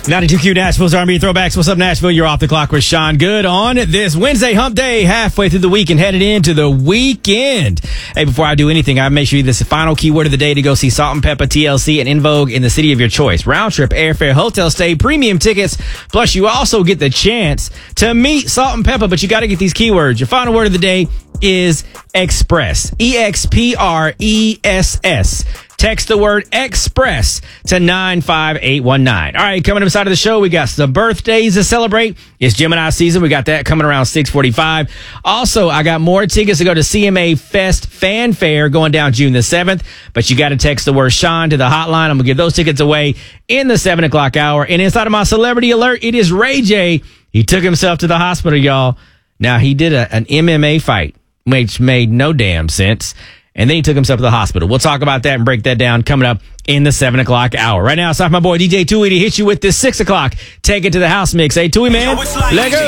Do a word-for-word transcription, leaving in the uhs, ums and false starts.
ninety-two Q Nashville's R and B Throwbacks. What's up, Nashville? You're off the clock with Sean Good on this Wednesday hump day, halfway through the week and headed into the weekend. Hey, before I do anything, I make sure this is the final keyword of the day to go see Salt and Pepper, T L C, and In Vogue in the city of your choice. Round trip, airfare, hotel stay, premium tickets. Plus, you also get the chance to meet Salt and Pepper, but you got to get these keywords. Your final word of the day is express. E X P R E S S. Text the word express to nine five eight one nine. All right, coming up side of the show, we got some birthdays to celebrate. It's Gemini season. We got that coming around six forty-five. Also, I got more tickets to go to C M A Fest Fanfare going down June the seventh. But you got to text the word Sean to the hotline. I'm going to give those tickets away in the seven o'clock hour. And inside of my celebrity alert, it is Ray J. He took himself to the hospital, y'all. Now, he did a, an M M A fight, which made no damn sense. And then he took himself to the hospital. We'll talk about that and break that down coming up in the seven o'clock hour. Right now, it's off my boy D J Tui to hit you with this six o'clock. Take it to the house mix. Hey, Tui, man, let go.